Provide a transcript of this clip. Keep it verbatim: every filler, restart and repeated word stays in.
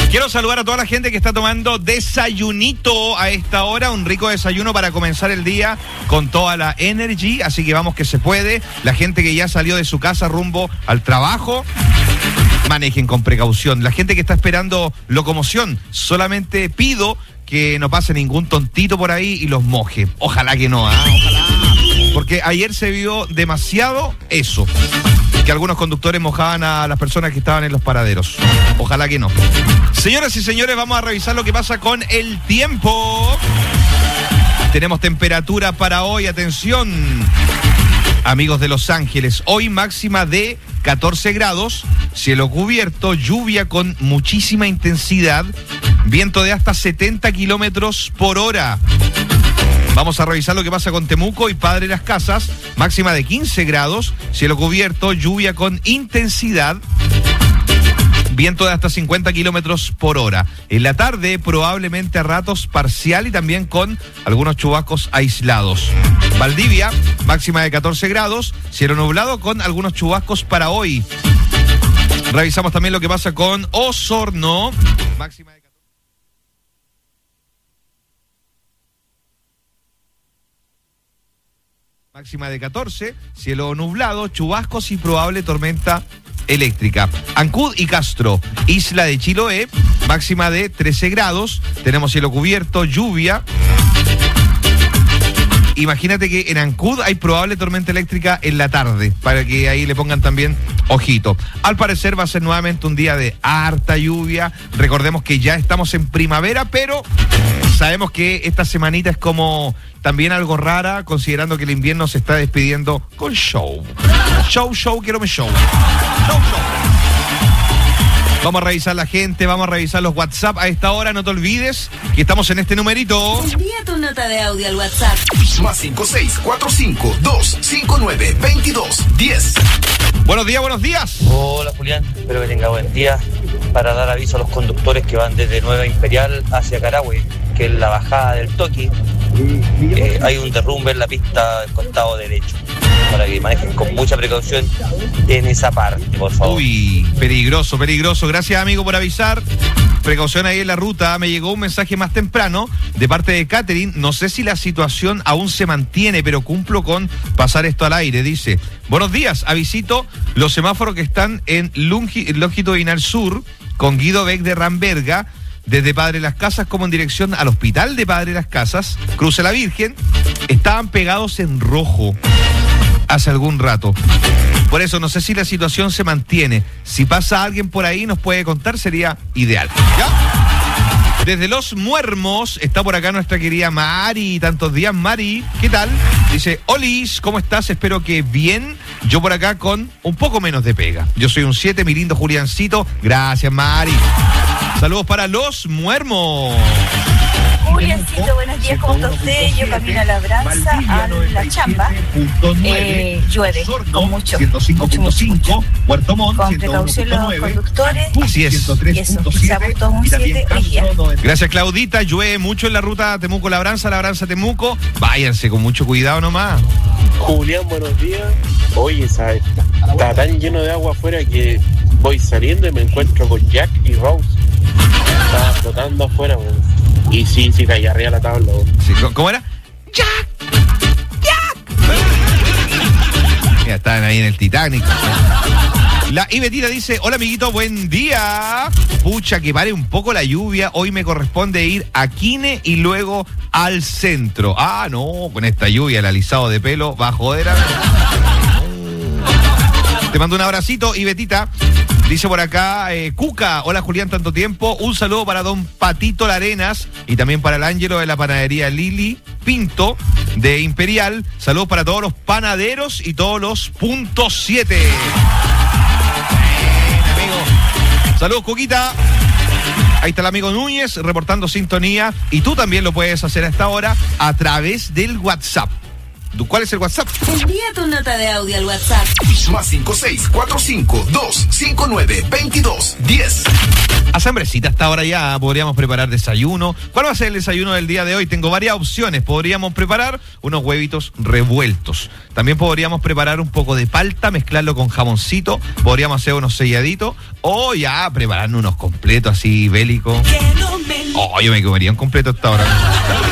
Quiero saludar a toda la gente que está tomando desayunito a esta hora, un rico desayuno para comenzar el día con toda la energy, así que vamos que se puede. La gente que ya salió de su casa rumbo al trabajo, manejen con precaución. La gente que está esperando locomoción, solamente pido que no pase ningún tontito por ahí y los moje. Ojalá que no, ¿eh? Ojalá. Porque ayer se vio demasiado eso, que algunos conductores mojaban a las personas que estaban en los paraderos. Ojalá que no. Señoras y señores, vamos a revisar lo que pasa con el tiempo. Tenemos temperatura para hoy, atención, amigos de Los Ángeles. Hoy máxima de catorce grados, cielo cubierto, lluvia con muchísima intensidad, viento de hasta setenta kilómetros por hora. Vamos a revisar lo que pasa con Temuco y Padre Las Casas, máxima de quince grados, cielo cubierto, lluvia con intensidad, viento de hasta cincuenta kilómetros por hora. En la tarde, probablemente a ratos parcial y también con algunos chubascos aislados. Valdivia, máxima de catorce grados, cielo nublado con algunos chubascos para hoy. Revisamos también lo que pasa con Osorno, máxima de máxima de catorce, cielo nublado, chubascos y probable tormenta eléctrica. Ancud y Castro, isla de Chiloé, máxima de trece grados, tenemos cielo cubierto, lluvia. Imagínate que en Ancud hay probable tormenta eléctrica en la tarde, para que ahí le pongan también ojito. Al parecer va a ser nuevamente un día de harta lluvia. Recordemos que ya estamos en primavera, pero sabemos que esta semanita es como también algo rara, considerando que el invierno se está despidiendo con show. Show, show, quiero mi show. Show, show. Vamos a revisar la gente, vamos a revisar los WhatsApp a esta hora. No te olvides que estamos en este numerito. Envía tu nota de audio al WhatsApp. Más cinco seis cuatro cinco dos cinco nueve veintidós diez. Buenos días, buenos días. Hola Julián, espero que tenga buen día. Para dar aviso a los conductores que van desde Nueva Imperial hacia Carahue, que es la bajada del Toqui, eh, hay un derrumbe en la pista del costado derecho, para que manejen con mucha precaución en esa parte, por favor. Uy, peligroso, peligroso. Gracias, amigo, por avisar. Precaución ahí en la ruta. Me llegó un mensaje más temprano de parte de Catherine. No sé si la situación aún se mantiene, pero cumplo con pasar esto al aire. Dice, buenos días, avisito los semáforos que están en longi- longitudinal sur con Guido Beck de Ramberga, desde Padre Las Casas como en dirección al hospital de Padre Las Casas, Cruce la Virgen, estaban pegados en rojo hace algún rato. Por eso no sé si la situación se mantiene. Si pasa alguien por ahí nos puede contar, sería ideal. ¿Ya? Desde Los Muermos está por acá nuestra querida Mari. Tantos días, Mari. ¿Qué tal? Dice, Olis, ¿cómo estás? Espero que bien. Yo por acá con un poco menos de pega. Yo soy un siete, mi lindo Juliancito. Gracias, Mari. Saludos para Los Muermos. Juliancito, buenos días, ¿cómo está usted? Yo camino a Labranza, a la chamba. Eh, llueve con mucho, mucho, mucho, mucho. Con precaución los conductores. Así es. Y eso, quizás todos un siete hoy día. Gracias, Claudita. Llueve mucho en la ruta Temuco-Labranza, Labranza-Temuco. Váyanse con mucho cuidado nomás. Julián, buenos días. Oye, ¿sabes? Está tan lleno de agua afuera que voy saliendo y me encuentro con Jack y Rose. Estaba flotando afuera, man. Y sí, sí, caí arriba de la tabla. Sí, ¿cómo era? ¡Jack! ¡Jack! Ya estaban ahí en el Titanic. La Ibetita dice, hola amiguito, buen día. Pucha, que pare un poco la lluvia. Hoy me corresponde ir a Quine y luego al centro. Ah, no, con esta lluvia, el alisado de pelo va a joder a... Te mando un abracito, Ibetita. Dice por acá, eh, Cuca, hola Julián, tanto tiempo. Un saludo para don Patito Larenas y también para el Ángelo de la panadería Lili Pinto de Imperial. Saludos para todos los panaderos y todos los punto siete. Bien, amigo. Saludos, Cuquita. Ahí está el amigo Núñez reportando sintonía y tú también lo puedes hacer a esta hora a través del WhatsApp. ¿Cuál es el WhatsApp? Envía tu nota de audio al WhatsApp. Más cinco seis cuatro cinco dos cinco nueve veintidós diez. Hace hambrecita hasta ahora ya, podríamos preparar desayuno. ¿Cuál va a ser el desayuno del día de hoy? Tengo varias opciones. Podríamos preparar unos huevitos revueltos. También podríamos preparar un poco de palta, mezclarlo con jamoncito. Podríamos hacer unos selladitos. O ya prepararnos unos completos así bélicos. Oh, yo me comería un completo hasta ahora.